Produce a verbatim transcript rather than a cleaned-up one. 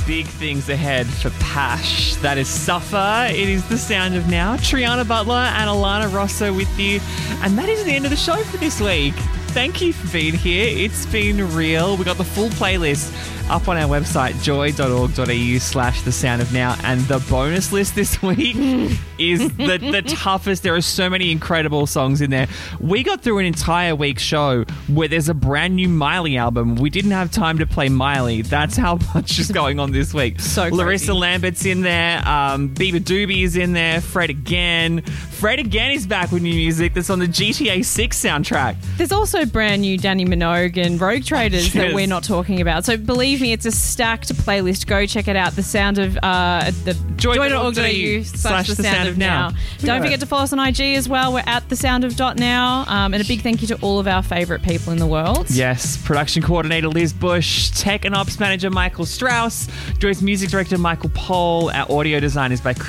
big things ahead for Pash. That is Suffer. It is The Sound of Now. Triana Butler and Alana Rosso with you. And that is the end of the show for this week. Thank you for being here. It's been real. We got the full playlist up on our website, joy.org.au slash the sound of now. And the bonus list this week is the, the toughest. There are so many incredible songs in there. We got through an entire week's show where there's a brand new Miley album. We didn't have time to play Miley. That's how much is going on this week. So crazy. Larissa Lambert's in there. Um, Bieber Doobie is in there. Fred Again. Fred Again is back with new music that's on the G T A six soundtrack. There's also brand new Danny Minogue and Rogue Traders Yes. that we're not talking about. So believe me, it's a stacked playlist. Go check it out. The sound of uh, the joy.org.au slash the sound of now. Don't forget to follow us on I G as well. We're at the sound of dot now. Um, and a big thank you to all of our favourite people in the world. Yes, production coordinator Liz Bush, tech and ops manager Michael Strauss, Joy's music director Michael Pohl, our audio design is by Chris